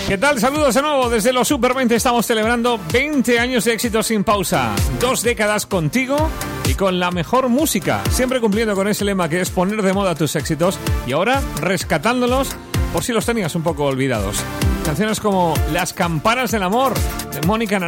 ¿Qué tal? Saludos de nuevo desde los Super 20. Estamos celebrando 20 años de éxito sin pausa. 2 décadas contigo y con la mejor música. Siempre cumpliendo con ese lema que es poner de moda tus éxitos y ahora rescatándolos por si los tenías un poco olvidados. Canciones como Las campanas del amor de Mónica